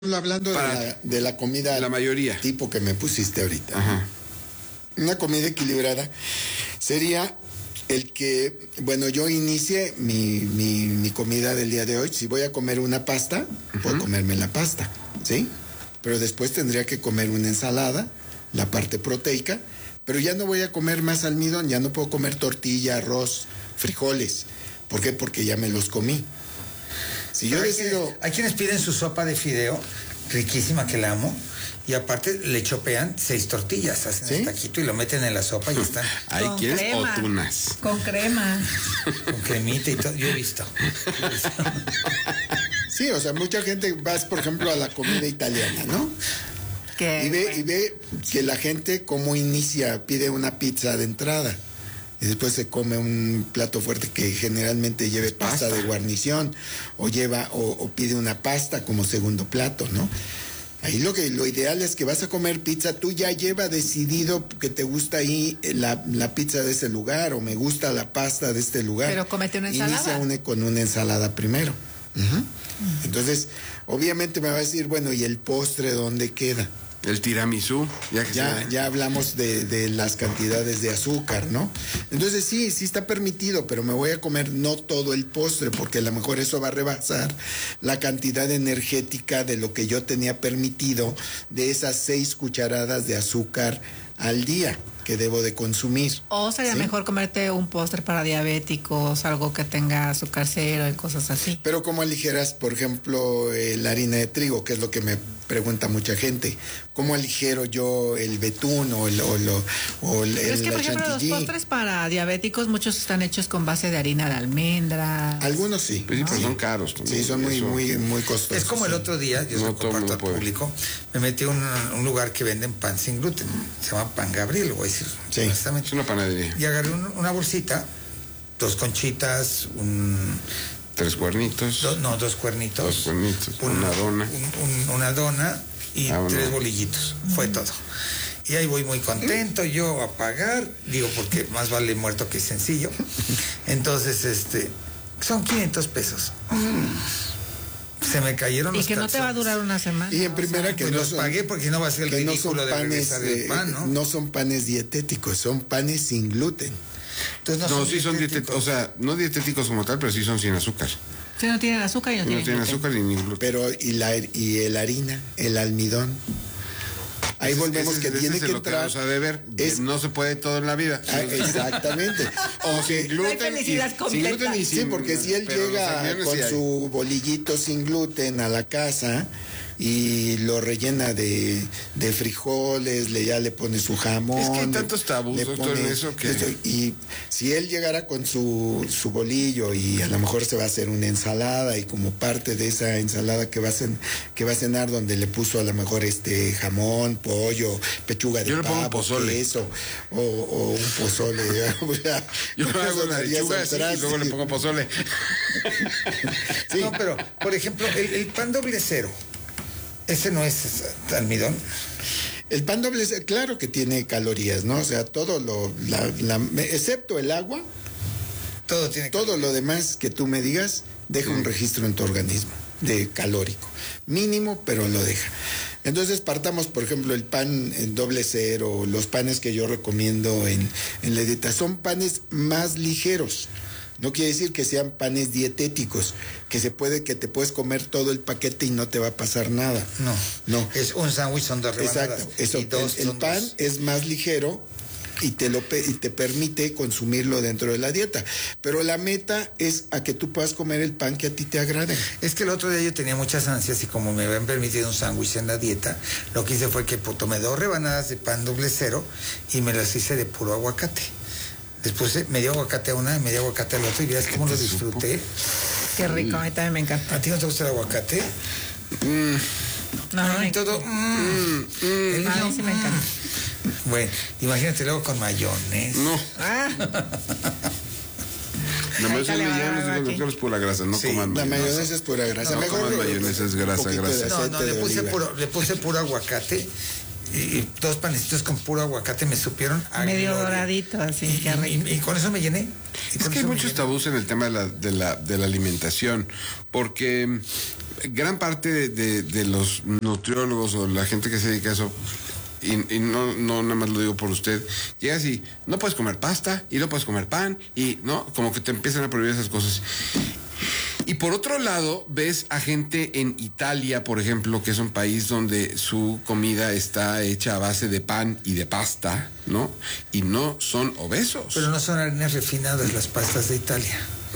Hablando de la comida, la mayoría tipo que me pusiste ahorita. Ajá. Una comida equilibrada sería el que, bueno, yo inicie mi comida del día de hoy. Si voy a comer una pasta, puedo comerme la pasta, ¿sí? Pero después tendría que comer una ensalada, la parte proteica, pero ya no voy a comer más almidón, ya no puedo comer tortilla, arroz, frijoles. ¿Por qué? Porque ya me los comí. Si yo decido... Hay quienes piden su sopa de fideo, riquísima, que la amo, y aparte le chopean 6 tortillas, hacen ¿sí? el taquito y lo meten en la sopa y están... Hay quienes o tunas. Con crema. Con cremita y todo, yo he visto. Sí, o sea, mucha gente vas, por ejemplo, a la comida italiana, ¿no? Y ve que la gente como inicia, pide una pizza de entrada. Y después se come un plato fuerte que generalmente lleve pasta de guarnición o lleva o pide una pasta como segundo plato, ¿no? Ahí lo ideal es que vas a comer pizza, tú ya lleva decidido que te gusta ahí la pizza de ese lugar o me gusta la pasta de este lugar. Pero cómete una ensalada. Inicia con una ensalada primero. Entonces, obviamente me va a decir, bueno, ¿y el postre dónde queda? El tiramisú, ya hablamos de las cantidades de azúcar, ¿no? Entonces sí está permitido, pero me voy a comer no todo el postre, porque a lo mejor eso va a rebasar la cantidad energética de lo que yo tenía permitido de esas 6 cucharadas de azúcar al día que debo de consumir. O sería mejor comerte un postre para diabéticos, algo que tenga azúcar cero y cosas así. Pero ¿cómo aligeras, por ejemplo, la harina de trigo, que es lo que me pregunta mucha gente? ¿Cómo aligero yo el betún o el es que, por ejemplo, los postres para diabéticos, muchos están hechos con base de harina de almendra. Algunos sí. Pues sí, pero son caros también. Sí, son muy costosos. Es como el otro día, yo se lo comparto al público, me metí a un lugar que venden pan sin gluten, se llama Pan Gabriel, voy a decir. Sí, es una panadería. Y agarré una bolsita, 2 conchitas, 3 cuernitos. 2 cuernitos. 2 cuernitos, una dona. Una dona y 3 bolillitos. Fue todo. Y ahí voy muy contento yo a pagar, digo, porque más vale muerto que sencillo. Entonces, son 500 pesos. Se me cayeron los calzones. Y que no te va a durar una semana. Y en primera que pues no los pagué porque no va a ser el ridículo de regresar el pan, ¿no? No son panes dietéticos, son panes sin gluten. Entonces sí son dietéticos, o sea, no dietéticos como tal, pero sí son sin azúcar. Sí, no tienen azúcar y no tienen gluten. Azúcar ni gluten. Pero y el harina, el almidón. Ahí volvemos que tiene que entrar. O sea, de ver, no se puede todo en la vida. Exactamente. O sin gluten. Felicidad completa. Sí, porque si él llega con su bolillito sin gluten a la casa y lo rellena de frijoles, ya le pone su jamón. Es que hay tantos tabús, doctor, en eso que... Y si él llegara con su bolillo y a lo mejor se va a hacer una ensalada y como parte de esa ensalada que va a cenar, donde le puso a lo mejor jamón, pollo, pechuga de pavo, queso o un pozole. Yo hago una lechuga así y luego le pongo pozole. Sí. No, pero, por ejemplo, el pan doble cero, ¿ese no es almidón? El pan doble cero, claro que tiene calorías, ¿no? O sea, todo excepto el agua, todo lo demás que tú me digas, deja un registro en tu organismo de calórico. Mínimo, pero lo deja. Entonces partamos, por ejemplo, el pan en doble cero, los panes que yo recomiendo en la dieta, son panes más ligeros. No quiere decir que sean panes dietéticos, que te puedes comer todo el paquete y no te va a pasar nada. No. Es un sándwich, son 2 rebanadas. Exacto. El pan es más ligero y te permite consumirlo dentro de la dieta. Pero la meta es a que tú puedas comer el pan que a ti te agrade. Es que el otro día yo tenía muchas ansias y como me habían permitido un sándwich en la dieta, lo que hice fue que tomé 2 rebanadas de pan doble cero y me las hice de puro aguacate. Después medio aguacate a una y medio aguacate al otro y verás cómo lo disfruté. Qué rico, a mí también me encanta. ¿A ti no te gusta el aguacate? No, y todo. a mí sí me encanta. Bueno, imagínate luego con mayonesa. No. La mayonesa es pura grasa, no coman mayonesa. La mayonesa es pura grasa. No coman mayonesa, es grasa. No, le puse puro aguacate. y 2 panecitos con puro aguacate me supieron medio doradito, así. Y con eso me llené. Es que hay muchos tabús en el tema de la alimentación, porque gran parte de los nutriólogos o la gente que se dedica a eso, y no nada más lo digo por usted, llegas y no puedes comer pasta y no puedes comer pan y no, como que te empiezan a prohibir esas cosas. Y por otro lado, ves a gente en Italia, por ejemplo, que es un país donde su comida está hecha a base de pan y de pasta, ¿no? Y no son obesos. Pero no son harinas refinadas las pastas de Italia.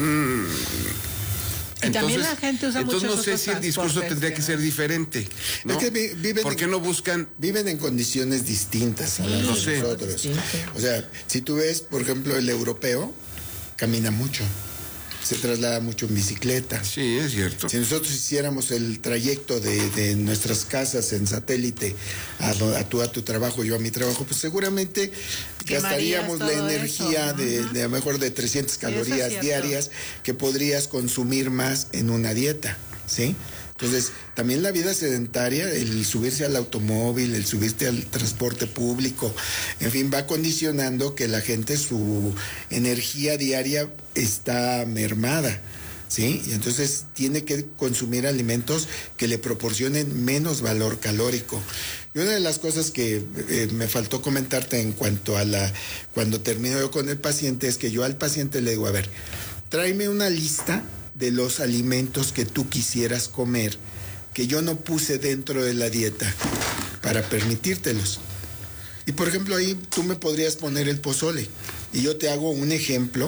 Y también la gente usa mucho. Entonces no sé si el discurso tendría que ser diferente, ¿no? Es que ¿por qué no buscan? Viven en condiciones distintas a las de nosotros. O sea, si tú ves, por ejemplo, el europeo camina mucho, se traslada mucho en bicicleta. Sí, es cierto. Si nosotros hiciéramos el trayecto de nuestras casas en satélite a tu trabajo, yo a mi trabajo, pues seguramente gastaríamos la energía eso, de a lo mejor de 300 calorías diarias que podrías consumir más en una dieta, ¿sí? Entonces, también la vida sedentaria, el subirse al automóvil, el subirse al transporte público, en fin, va condicionando que la gente, su energía diaria está mermada, ¿sí? Y entonces tiene que consumir alimentos que le proporcionen menos valor calórico. Y una de las cosas que me faltó comentarte en cuanto a cuando termino yo con el paciente, es que yo al paciente le digo, a ver, tráeme una lista de los alimentos que tú quisieras comer, que yo no puse dentro de la dieta para permitírtelos. Y por ejemplo, ahí tú me podrías poner el pozole, y yo te hago un ejemplo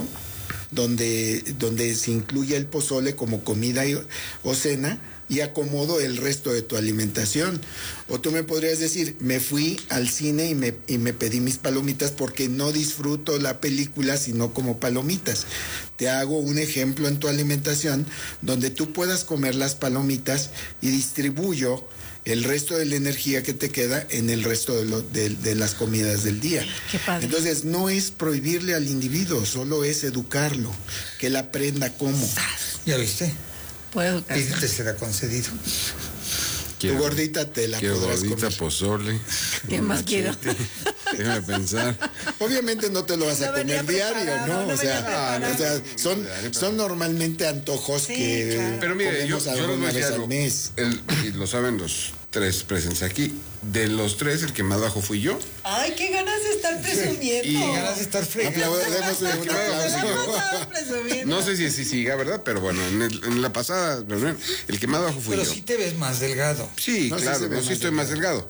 donde se incluye el pozole como comida o cena, y acomodo el resto de tu alimentación. O tú me podrías decir, me fui al cine y me pedí mis palomitas porque no disfruto la película sino como palomitas. Te hago un ejemplo en tu alimentación donde tú puedas comer las palomitas y distribuyo el resto de la energía que te queda en el resto de las comidas del día. Qué padre. Entonces no es prohibirle al individuo, solo es educarlo, que él aprenda cómo. ¿Ya viste? Puedo y te será concedido. Tu gordita te la podrás gordita, comer. Pozole. ¿Qué más quiero? Déjame pensar. Obviamente no te lo vas a comer diario, ¿no? O sea, son normalmente antojos que claro. Pero mire, yo comemos les voy a alguna decir vez algo. al mes. Y lo saben los 3 presentes aquí. De los 3, el que más bajo fui yo. Ay, qué ganas de estar presumiendo. Y ganas de estar fregando. Aplaudemos un aplauso. No sé si siga, ¿verdad? Pero bueno, en la pasada reunión, el que más bajo fui Pero yo. sí te ves más delgado. Sí, No, sí claro, se ve sí más estoy más delgado.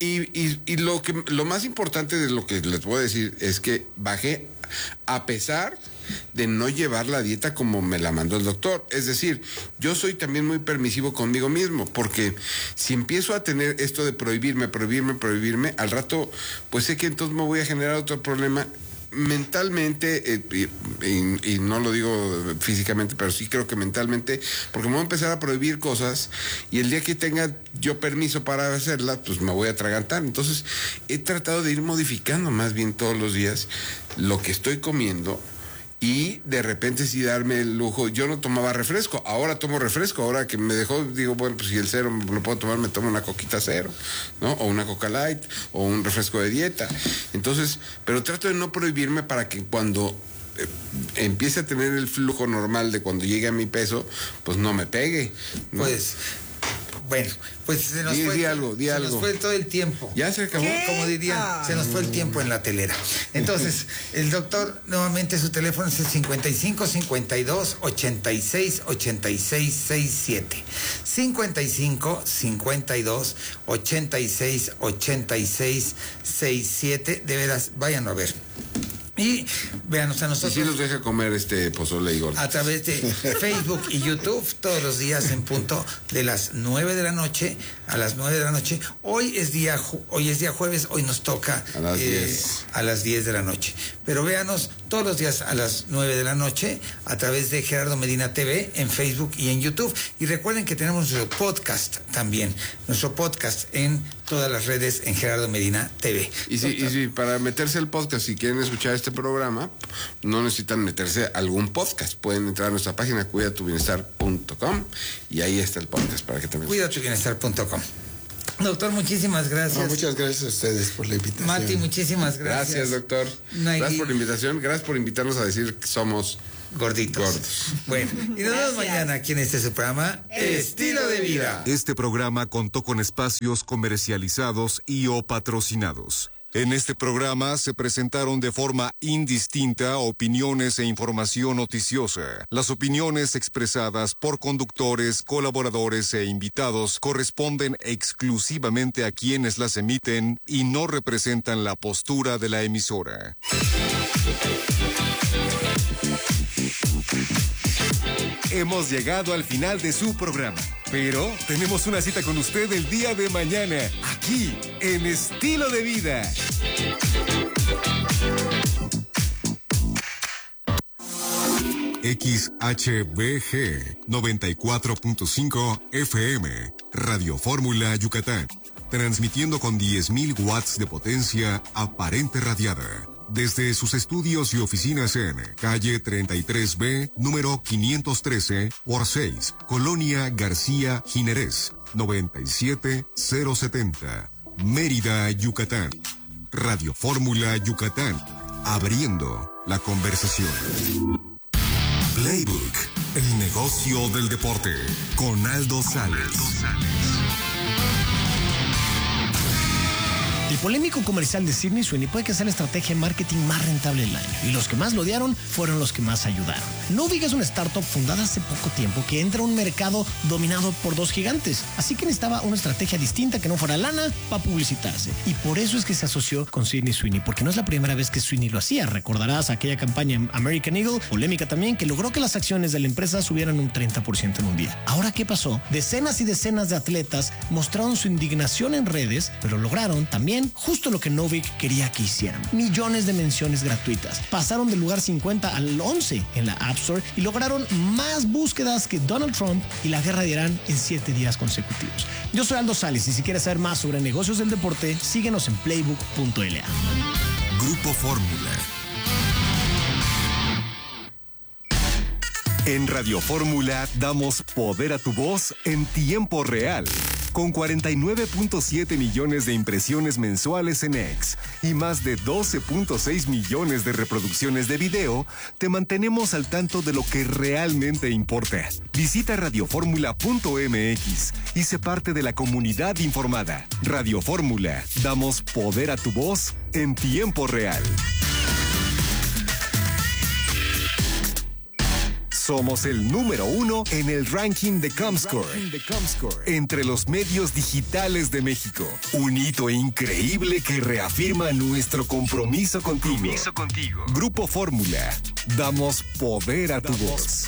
Y lo más importante de lo que les puedo decir es que bajé a pesar de no llevar la dieta como me la mandó el doctor. Es decir, yo soy también muy permisivo conmigo mismo, porque si empiezo a tener esto de prohibirme, al rato, pues sé que entonces me voy a generar otro problema mentalmente, y no lo digo físicamente, pero sí creo que mentalmente, porque me voy a empezar a prohibir cosas y el día que tenga yo permiso para hacerlas, pues me voy a atragantar. Entonces he tratado de ir modificando más bien todos los días lo que estoy comiendo, y de repente sí darme el lujo. Yo no tomaba refresco, ahora tomo refresco. Ahora que me dejó, digo, bueno, pues si el cero lo puedo tomar, me tomo una coquita cero, ¿no? O una Coca Light, o un refresco de dieta. Entonces, pero trato de no prohibirme para que cuando empiece a tener el flujo normal de cuando llegue a mi peso, pues no me pegue, ¿no? Pues, bueno, pues se nos nos fue todo el tiempo. Ya se acabó. Como dirían, se nos fue el tiempo en la telera. Entonces, el doctor, nuevamente su teléfono es el 55 52 86 86 67. 55 52 86 86 67. De veras, váyanlo a ver. Y véanos a nosotros. Y si nos deja comer pozole y gordo. A través de Facebook y YouTube, todos los días en punto de las 9 de la noche, a las 9 de la noche. Hoy es día jueves, hoy nos toca a las 10. A las 10 de la noche. Pero véanos todos los días a las 9 de la noche a través de Gerardo Medina TV en Facebook y en YouTube. Y recuerden que tenemos nuestro podcast también, nuestro podcast en todas las redes en Gerardo Medina TV. Y si para meterse al podcast, si quieren escuchar este programa, no necesitan meterse a algún podcast. Pueden entrar a nuestra página cuidatubienestar.com y ahí está el podcast para que también. Cuidatubienestar.com. Doctor, muchísimas gracias. Muchas gracias a ustedes por la invitación. Mati, muchísimas gracias. Gracias, doctor. Gracias por la invitación. Gracias por invitarnos a decir que somos gorditos. Bueno, y nos vemos mañana aquí en este su programa Estilo de Vida. Este programa contó con espacios comercializados y o patrocinados. En este programa se presentaron de forma indistinta opiniones e información noticiosa. Las opiniones expresadas por conductores, colaboradores e invitados corresponden exclusivamente a quienes las emiten y no representan la postura de la emisora. Hemos llegado al final de su programa, pero tenemos una cita con usted el día de mañana, aquí, en Estilo de Vida. XHBG 94.5 FM, Radio Fórmula Yucatán, transmitiendo con 10.000 watts de potencia aparente radiada. Desde sus estudios y oficinas en calle 33B, número 513 por 6, Colonia García Jiménez, 97070, Mérida, Yucatán. Radio Fórmula Yucatán, abriendo la conversación. Playbook, el negocio del deporte, con Aldo Sales. El polémico comercial de Sydney Sweeney puede que sea la estrategia de marketing más rentable del año, y los que más lo odiaron fueron los que más ayudaron. Novig es una startup fundada hace poco tiempo que entra a un mercado dominado por dos gigantes, así que necesitaba una estrategia distinta que no fuera lana para publicitarse, y por eso es que se asoció con Sydney Sweeney, porque no es la primera vez que Sweeney lo hacía. Recordarás aquella campaña en American Eagle, polémica también, que logró que las acciones de la empresa subieran un 30% en un día. Ahora, ¿qué pasó? Decenas y decenas de atletas mostraron su indignación en redes, pero lograron también justo lo que Novig quería que hicieran: millones de menciones gratuitas. Pasaron del lugar 50 al 11 en la App Store y lograron más búsquedas que Donald Trump y la guerra de Irán en 7 días consecutivos. Yo soy Aldo Sales, y si quieres saber más sobre negocios del deporte, síguenos en playbook.la. Grupo Fórmula. En Radio Fórmula damos poder a tu voz en tiempo real. Con 49.7 millones de impresiones mensuales en X y más de 12.6 millones de reproducciones de video, te mantenemos al tanto de lo que realmente importa. Visita radioformula.mx y sé parte de la comunidad informada. Radio Fórmula, damos poder a tu voz en tiempo real. Somos el número 1 en el ranking de Comscore entre los medios digitales de México. Un hito increíble que reafirma nuestro compromiso contigo. Grupo Fórmula. Damos poder a tu voz.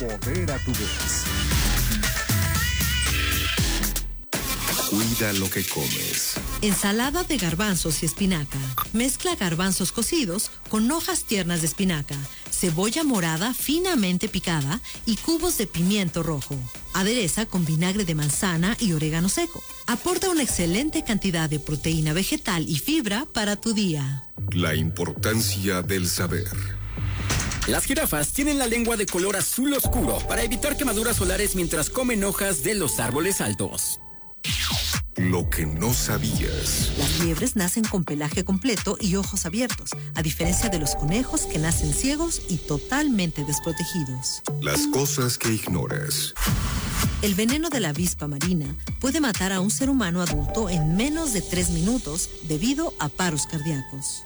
Cuida lo que comes. Ensalada de garbanzos y espinaca. Mezcla garbanzos cocidos con hojas tiernas de espinaca, cebolla morada finamente picada y cubos de pimiento rojo. Adereza con vinagre de manzana y orégano seco. Aporta una excelente cantidad de proteína vegetal y fibra para tu día. La importancia del saber. Las jirafas tienen la lengua de color azul oscuro para evitar quemaduras solares mientras comen hojas de los árboles altos. Lo que no sabías. Las liebres nacen con pelaje completo y ojos abiertos, a diferencia de los conejos que nacen ciegos y totalmente desprotegidos. Las cosas que ignoras. El veneno de la avispa marina puede matar a un ser humano adulto en menos de 3 minutos debido a paros cardíacos.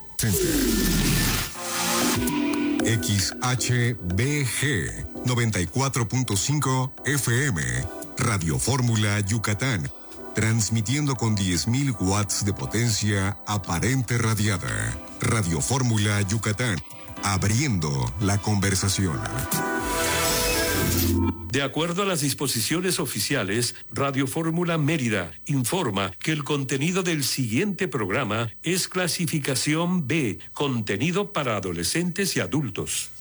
XHBG 94.5 FM, Radio Fórmula Yucatán, transmitiendo con 10.000 watts de potencia aparente radiada. Radio Fórmula Yucatán, abriendo la conversación. De acuerdo a las disposiciones oficiales, Radio Fórmula Mérida informa que el contenido del siguiente programa es clasificación B, contenido para adolescentes y adultos.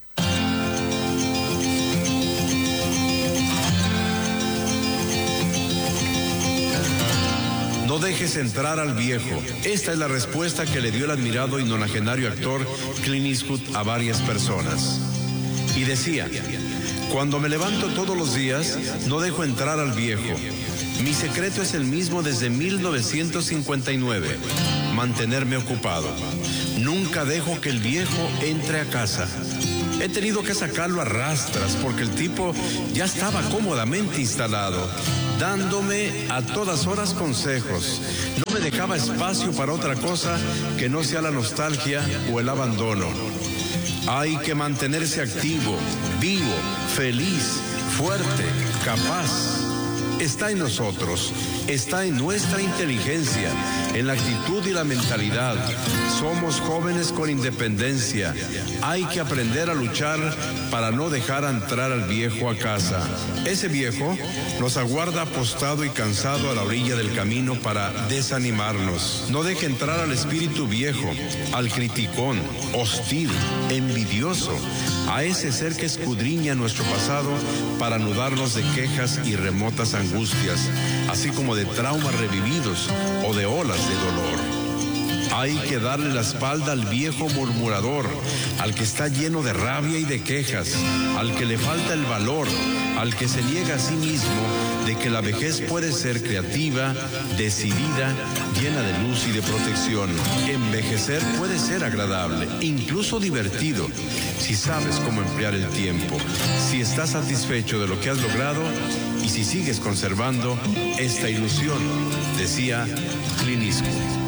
No dejes entrar al viejo. Esta es la respuesta que le dio el admirado y nonagenario actor Clint Eastwood a varias personas. Y decía: Cuando me levanto todos los días, no dejo entrar al viejo. Mi secreto es el mismo desde 1959, mantenerme ocupado. Nunca dejo que el viejo entre a casa. He tenido que sacarlo a rastras porque el tipo ya estaba cómodamente instalado, dándome a todas horas consejos. No me dejaba espacio para otra cosa que no sea la nostalgia o el abandono. Hay que mantenerse activo, vivo, feliz, fuerte, capaz. Está en nosotros, está en nuestra inteligencia, en la actitud y la mentalidad. Somos jóvenes con independencia. Hay que aprender a luchar para no dejar entrar al viejo a casa. Ese viejo nos aguarda apostado y cansado a la orilla del camino para desanimarnos. No deje entrar al espíritu viejo, al criticón, hostil, envidioso, a ese ser que escudriña nuestro pasado para anudarnos de quejas y remotas angustias, así como de traumas revividos o de olas de dolor. Hay que darle la espalda al viejo murmurador, al que está lleno de rabia y de quejas, al que le falta el valor, al que se niega a sí mismo de que la vejez puede ser creativa, decidida, llena de luz y de protección. Envejecer puede ser agradable, incluso divertido, si sabes cómo emplear el tiempo, si estás satisfecho de lo que has logrado y si sigues conservando esta ilusión, decía Clint Eastwood.